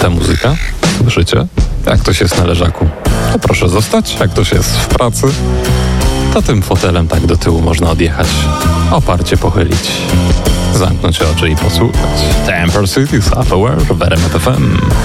Ta muzyka? Słyszycie? Jak ktoś jest na leżaku, to proszę zostać. Jak ktoś jest w pracy, to tym fotelem tak do tyłu można odjechać, oparcie pochylić, zamknąć oczy i posłuchać. Temper City, Self-Aware w RMF FM.